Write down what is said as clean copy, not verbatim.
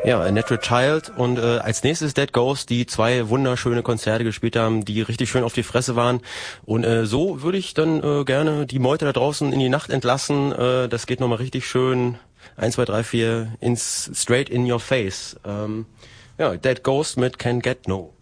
Ja, A Natural Child und als nächstes Dead Ghost, die zwei wunderschöne Konzerte gespielt haben, die richtig schön auf die Fresse waren. Und so würde ich dann gerne die Meute da draußen in die Nacht entlassen. Das geht nochmal richtig schön 1, 2, 3, 4 ins straight in your face. Ja, Dead Ghost mit Can't Get No.